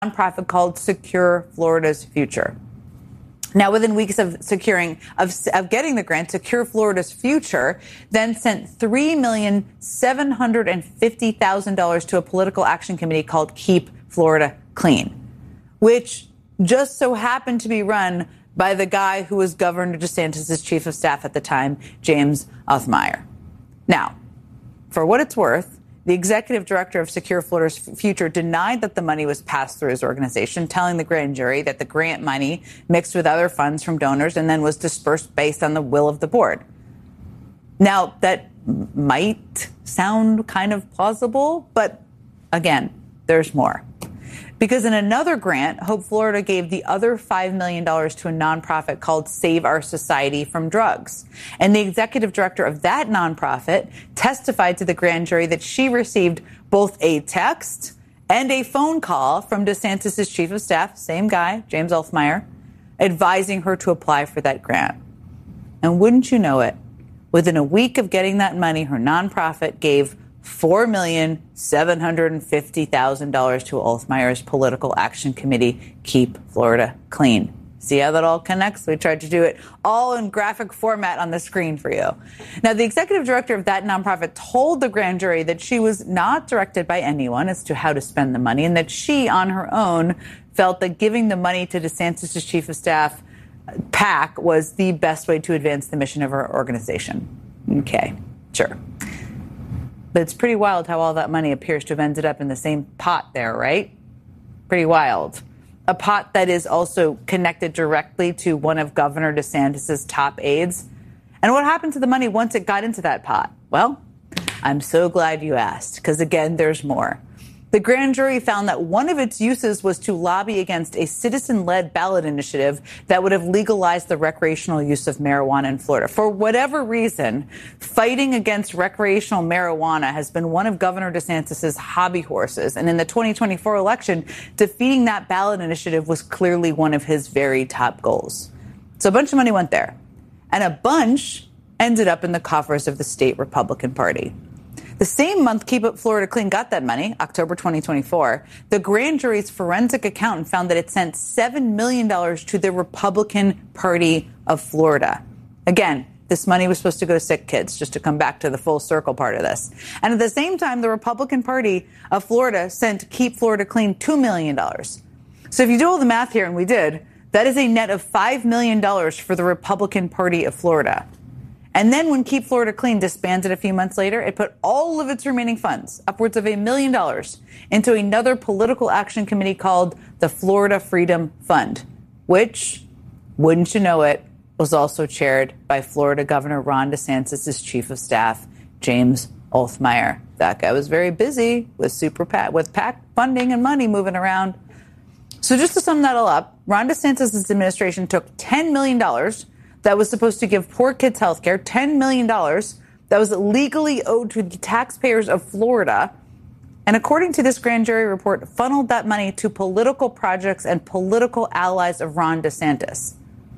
nonprofit called Secure Florida's Future. Now, within weeks of getting the grant, Secure Florida's Future then sent $3,750,000 to a political action committee called Keep Florida Clean, which just so happened to be run by the guy who was Governor DeSantis' chief of staff at the time, James Althmeyer. Now, for what it's worth, the executive director of Secure Florida's Future denied that the money was passed through his organization, telling the grand jury that the grant money mixed with other funds from donors and then was dispersed based on the will of the board. Now, that might sound kind of plausible, but again, there's more. Because in another grant, Hope Florida gave the other $5 million to a nonprofit called Save Our Society from Drugs. And the executive director of that nonprofit testified to the grand jury that she received both a text and a phone call from DeSantis' chief of staff, same guy, James Althmeyer, advising her to apply for that grant. And wouldn't you know it, within a week of getting that money, her nonprofit gave $4,750,000 to Althmeyer's political action committee, Keep Florida Clean. See how that all connects? We tried to do it all in graphic format on the screen for you. Now, the executive director of that nonprofit told the grand jury that she was not directed by anyone as to how to spend the money and that she, on her own, felt that giving the money to DeSantis' chief of staff, PAC, was the best way to advance the mission of her organization. Okay, sure. But it's pretty wild how all that money appears to have ended up in the same pot there, right? Pretty wild. A pot that is also connected directly to one of Governor DeSantis' top aides. And what happened to the money once it got into that pot? Well, I'm so glad you asked, because again, there's more. The grand jury found that one of its uses was to lobby against a citizen-led ballot initiative that would have legalized the recreational use of marijuana in Florida. For whatever reason, fighting against recreational marijuana has been one of Governor DeSantis' hobby horses. And in the 2024 election, defeating that ballot initiative was clearly one of his very top goals. So a bunch of money went there, and a bunch ended up in the coffers of the state Republican Party. The same month Keep Florida Clean got that money, October 2024, the grand jury's forensic accountant found that it sent $7 million to the Republican Party of Florida. Again, this money was supposed to go to sick kids, just to come back to the full circle part of this. And at the same time, the Republican Party of Florida sent Keep Florida Clean $2 million. So if you do all the math here, and we did, that is a net of $5 million for the Republican Party of Florida. And then when Keep Florida Clean disbanded a few months later, it put all of its remaining funds, upwards of $1 million, into another political action committee called the Florida Freedom Fund, which, wouldn't you know it, was also chaired by Florida Governor Ron DeSantis' chief of staff, James Althmeyer. That guy was very busy with PAC funding and money moving around. So just to sum that all up, Ron DeSantis' administration took $10 million that was supposed to give poor kids health care, $10 million that was legally owed to the taxpayers of Florida. And according to this grand jury report, funneled that money to political projects and political allies of Ron DeSantis.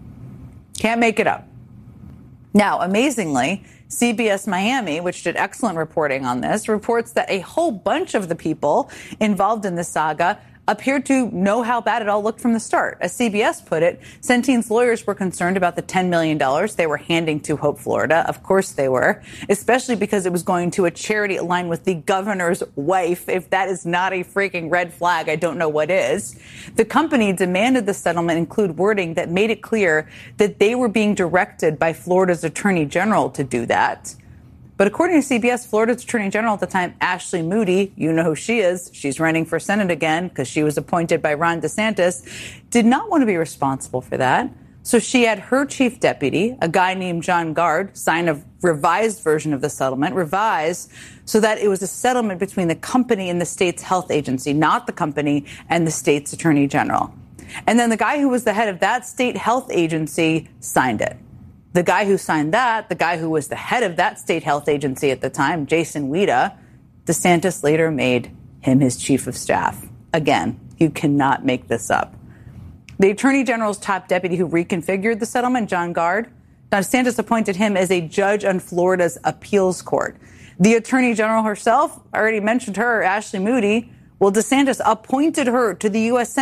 Can't make it up. Now, amazingly, CBS Miami, which did excellent reporting on this, reports that a whole bunch of the people involved in this saga appeared to know how bad it all looked from the start. As CBS put it, Centene's lawyers were concerned about the $10 million they were handing to Hope Florida. Of course they were, especially because it was going to a charity aligned with the governor's wife. If that is not a freaking red flag, I don't know what is. The company demanded the settlement include wording that made it clear that they were being directed by Florida's attorney general to do that. But according to CBS, Florida's Attorney General at the time, Ashley Moody, you know who she is, she's running for Senate again because she was appointed by Ron DeSantis, did not want to be responsible for that. So she had her chief deputy, a guy named John Gard, sign a revised version of the settlement, revised so that it was a settlement between the company and the state's health agency, not the company and the state's attorney general. And then the guy who was the head of that state health agency signed it. The guy who signed that, the guy who was the head of that state health agency at the time, Jason Wida, DeSantis later made him his chief of staff. Again, you cannot make this up. The attorney general's top deputy who reconfigured the settlement, John Gard, DeSantis appointed him as a judge on Florida's appeals court. The attorney general herself, I already mentioned her, Ashley Moody, Well, DeSantis appointed her to the U.S. Senate.